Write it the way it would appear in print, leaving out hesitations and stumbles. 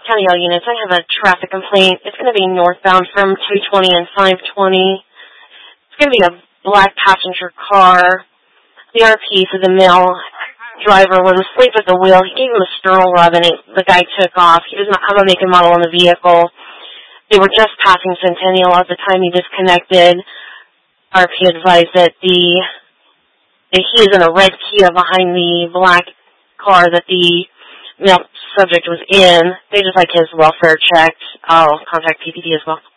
County L units, I have a traffic complaint. It's going to be northbound from 220 and 520. It's going to be a black passenger car. The RP for the male driver was asleep at the wheel. He gave him a sternal rub, and the guy took off. He does not have a make and model on the vehicle. They were just passing Centennial at the time he disconnected. RP advised that he is in a red Kia behind the black car that the male subject was in. They just like his welfare checked. I'll contact PPD as well.